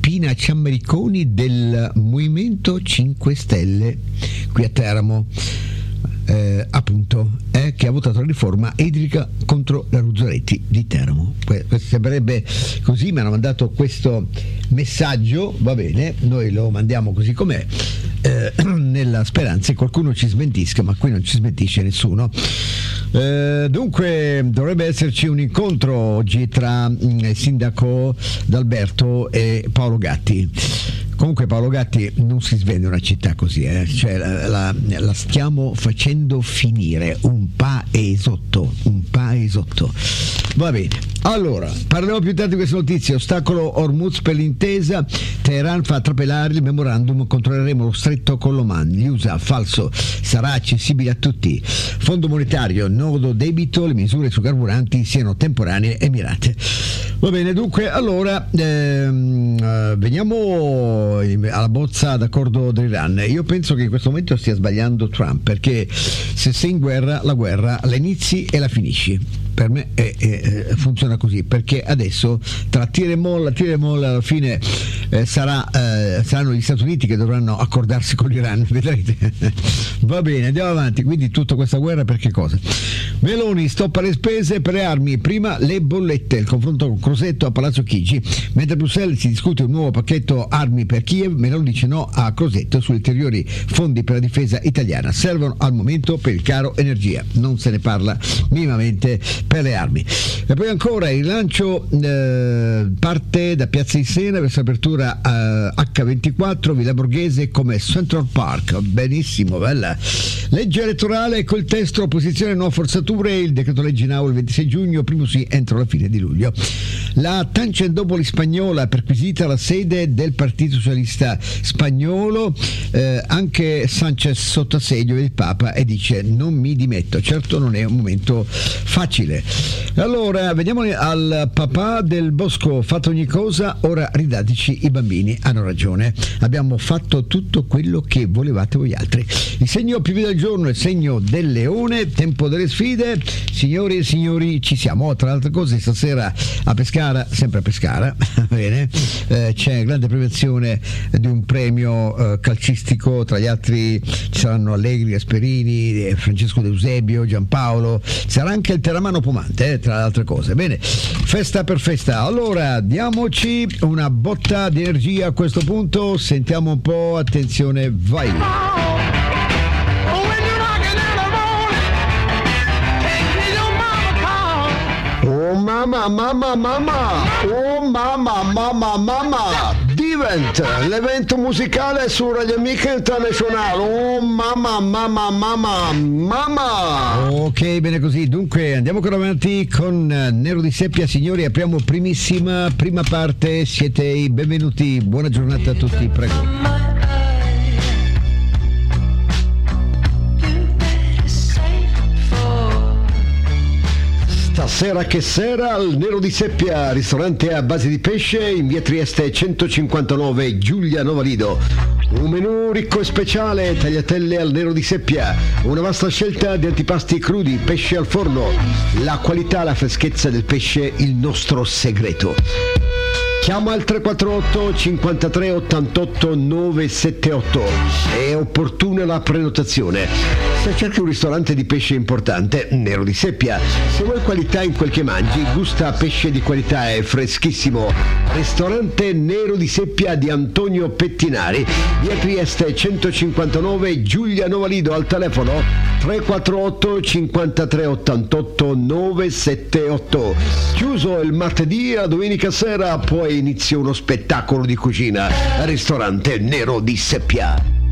Pina Ciammericoni del Movimento 5 Stelle qui a Teramo, che ha votato la riforma idrica contro la Ruzzaretti di Teramo. Questo sembrerebbe così, mi hanno mandato questo messaggio, va bene, noi lo mandiamo così com'è, nella speranza che qualcuno ci smentisca, ma qui non ci smentisce nessuno. Dunque dovrebbe esserci un incontro oggi tra il sindaco D'Alberto e Paolo Gatti. Comunque Paolo Gatti, non si svende una città così, cioè la stiamo facendo finire un paesotto. Va bene, allora parleremo più tardi di queste notizie. Ostacolo Hormuz per l'intesa, Teheran fa trapelare il memorandum, controlleremo lo stretto con l'Oman, gli USA, falso, sarà accessibile a tutti, Fondo monetario, nodo debito, le misure su carburanti siano temporanee e mirate. Va bene, dunque allora veniamo alla bozza d'accordo dell'Iran. Io penso che in questo momento stia sbagliando Trump, perché se sei in guerra, la guerra la inizi e la finisci. Per me funziona così, perché adesso tra tira e molla alla fine saranno gli Stati Uniti che dovranno accordarsi con l'Iran, vedrete. Va bene, andiamo avanti. Quindi tutta questa guerra per che cosa? Meloni stoppa le spese per le armi, prima le bollette, il confronto con Crosetto a Palazzo Chigi. Mentre a Bruxelles si discute un nuovo pacchetto armi per Kiev, Meloni dice no a Crosetto sugli ulteriori fondi per la difesa italiana, servono al momento per il caro energia, non se ne parla minimamente per le armi. E poi ancora il lancio parte da Piazza di Siena verso l'apertura H24 Villa Borghese come Central Park. Benissimo, bella legge elettorale col testo opposizione no forzature, il decreto legge in aula il 26 giugno, primo sì entro la fine di luglio. La Tangentopoli spagnola, perquisita la sede del Partito Socialista Spagnolo, anche Sanchez sotto assedio del Papa e dice non mi dimetto. Certo non è un momento facile. Allora veniamo al papà del Bosco, fatto ogni cosa, ora ridateci i bambini, hanno ragione, abbiamo fatto tutto quello che volevate voi altri. Il segno più vivo del giorno è il segno del leone, tempo delle sfide, signori e signori, ci siamo. Tra le altre cose stasera a Pescara, sempre a Pescara, bene, c'è grande premiazione di un premio calcistico, tra gli altri ci saranno Allegri, Gasperini, Francesco De Eusebio, Giampaolo, sarà anche il Terramano Pomante, tra le altre cose. Bene, festa per festa. Allora diamoci una botta di energia a questo punto, sentiamo un po', attenzione, vai. Oh mamma, oh mamma, Divent, l'evento musicale su Radio Amica Internazionale. Oh mamma. Ok, bene così. Dunque andiamo ancora avanti con Nero di Seppia. Signori, apriamo prima parte, siete i benvenuti, buona giornata a tutti, prego. Stasera che sera al Nero di Seppia, ristorante a base di pesce in via Trieste 159, Giulia Novalido. Un menù ricco e speciale, tagliatelle al Nero di Seppia, una vasta scelta di antipasti crudi, pesce al forno, la qualità, la freschezza del pesce, il nostro segreto. Chiama al 348 53 88 978, è opportuna la prenotazione. Se cerchi un ristorante di pesce importante, Nero di Seppia. Se vuoi qualità in quel che mangi, gusta pesce di qualità e freschissimo. Ristorante Nero di Seppia di Antonio Pettinari, via Trieste 159, Giulia Novalido, al telefono 348 53 88 978. Chiuso il martedì e la domenica sera, poi inizia uno spettacolo di cucina al ristorante Nero di Seppia.